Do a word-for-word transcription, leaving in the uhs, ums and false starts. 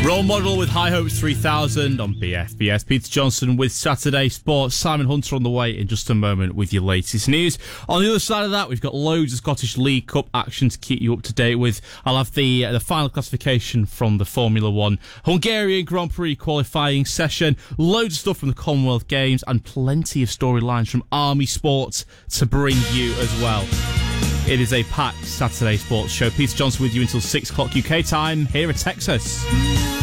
Role Model with High Hopes three thousand on B F B S. Peter Johnson with Saturday Sports. Simon Hunter on the way in just a moment with your latest news. On the other side of that, we've got loads of Scottish League Cup action to keep you up to date with. I'll have the uh, the final classification from the Formula One Hungarian Grand Prix qualifying session. Loads of stuff from the Commonwealth Games and plenty of storylines from Army Sports to bring you as well. It is a packed Saturday Sports show. Peter Johnson with you until six o'clock U K time here at Texas.